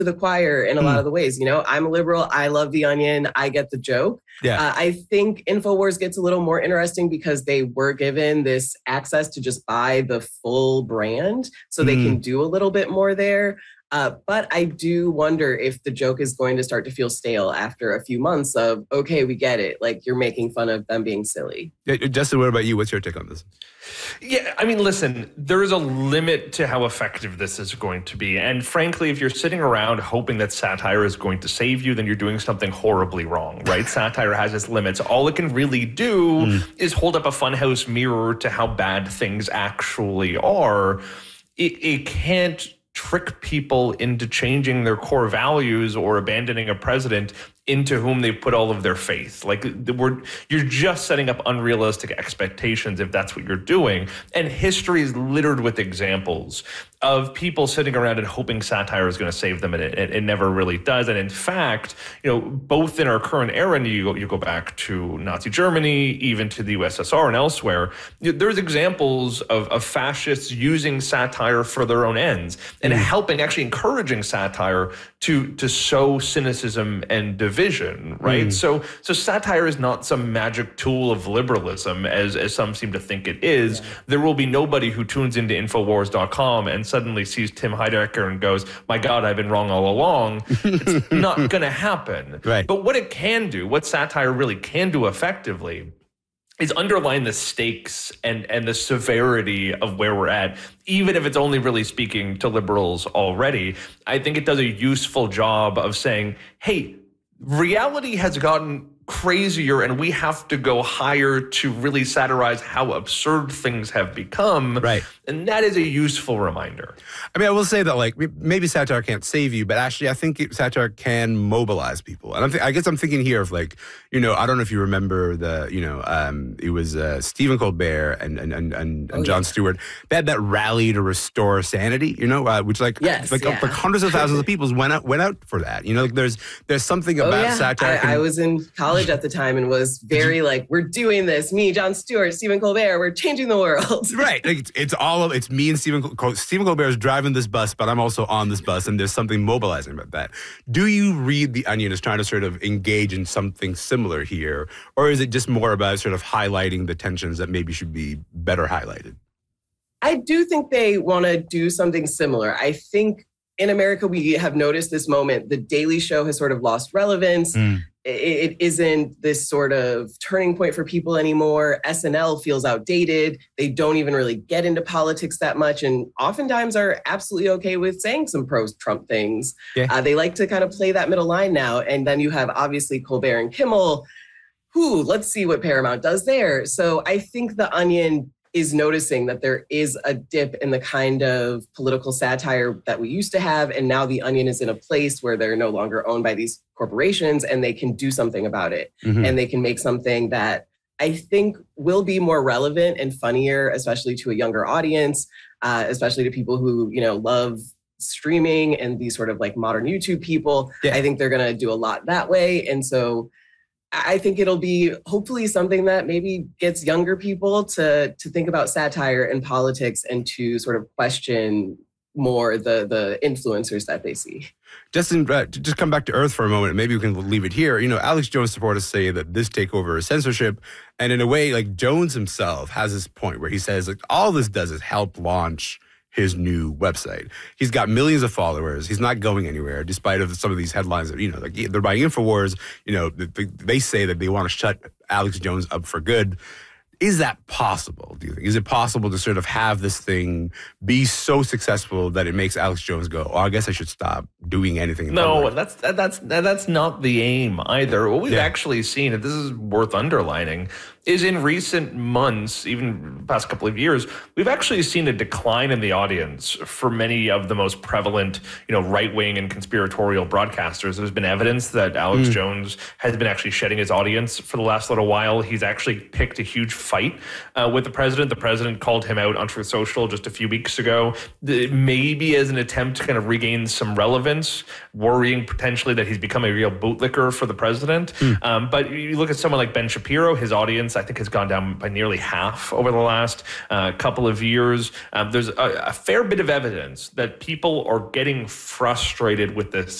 the choir in a lot of the ways. You know, I'm a liberal. I love The Onion. I get the joke. Yeah. I think InfoWars gets a little more interesting because they were given this access to just buy the full brand, so they can do a little bit more there. But I do wonder if the joke is going to start to feel stale after a few months of, okay, we get it. Like, you're making fun of them being silly. Yeah, Justin, what about you? What's your take on this? Yeah, I mean, listen, there is a limit to how effective this is going to be. And frankly, if you're sitting around hoping that satire is going to save you, then you're doing something horribly wrong, right? Satire has its limits. All it can really do is hold up a funhouse mirror to how bad things actually are. It can't trick people into changing their core values or abandoning a president into whom they put all of their faith. Like, you're just setting up unrealistic expectations if that's what you're doing. And history is littered with examples of people sitting around and hoping satire is going to save them, and it never really does. And in fact, you know, both in our current era, and you go back to Nazi Germany, even to the USSR and elsewhere, there's examples of fascists using satire for their own ends and actually encouraging satire to sow cynicism and division, right? So satire is not some magic tool of liberalism, as some seem to think it is. Yeah. There will be nobody who tunes into Infowars.com and suddenly sees Tim Heidecker and goes, my God, I've been wrong all along. It's not going to happen. Right. But what it can do, what satire really can do effectively, is underline the stakes and the severity of where we're at, even if it's only really speaking to liberals already. I think it does a useful job of saying, hey, reality has gotten crazier and we have to go higher to really satirize how absurd things have become. Right. And that is a useful reminder. I mean, I will say that, like, maybe satire can't save you, but actually I think satire can mobilize people. And I guess I'm thinking here of, like, you know, I don't know if you remember it was Stephen Colbert and Jon Stewart. They had that rally to restore sanity, you know, which like hundreds of thousands of people went out for that. You know, like there's something about satire. I was in college at the time and was very like, we're doing this. Me, Jon Stewart, Stephen Colbert, we're changing the world. Right. Like, it's me and Stephen Colbert is driving this bus, but I'm also on this bus, and there's something mobilizing about that. Do you read The Onion as trying to sort of engage in something similar here, or is it just more about sort of highlighting the tensions that maybe should be better highlighted? I do think they want to do something similar. I think in America, we have noticed this moment. The Daily Show has sort of lost relevance. It isn't this sort of turning point for people anymore. SNL feels outdated. They don't even really get into politics that much, and oftentimes are absolutely okay with saying some pro-Trump things. Yeah. They like to kind of play that middle line now. And then you have obviously Colbert and Kimmel, who, let's see what Paramount does there. So I think The Onion is noticing that there is a dip in the kind of political satire that we used to have. And now The Onion is in a place where they're no longer owned by these corporations and they can do something about it. And they can make something that I think will be more relevant and funnier, especially to a younger audience, especially to people who, you know, love streaming and these sort of like modern YouTube people. Yeah. I think they're going to do a lot that way. And so I think it'll be hopefully something that maybe gets younger people to think about satire and politics and to sort of question more the influencers that they see. Justin, just come back to earth for a moment. Maybe we can leave it here. You know, Alex Jones supporters say that this takeover is censorship. And in a way, like, Jones himself has this point where he says, like, all this does is help launch his new website. He's got millions of followers. He's not going anywhere, despite of some of these headlines that, you know, like, they're buying InfoWars. You know, they say that they want to shut Alex Jones up for good. Is that possible, do you think? Is it possible to sort of have this thing be so successful that it makes Alex Jones go, oh, I guess I should stop doing anything? No, that's not the aim either. What we've actually seen, and this is worth underlining, is in recent months, even the past couple of years, we've actually seen a decline in the audience for many of the most prevalent, you know, right-wing and conspiratorial broadcasters. There's been evidence that Alex Jones has been actually shedding his audience for the last little while. He's actually picked a huge fight with the president. The president called him out on Truth Social just a few weeks ago, maybe as an attempt to kind of regain some relevance. audience, worrying potentially that he's become a real bootlicker for the president. But you look at someone like Ben Shapiro, his audience, I think, has gone down by nearly half over the last couple of years. There's a fair bit of evidence that people are getting frustrated with this